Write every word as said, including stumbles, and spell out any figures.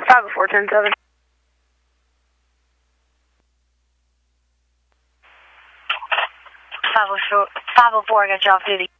five oh four, ten seven. five oh four, I got you off duty.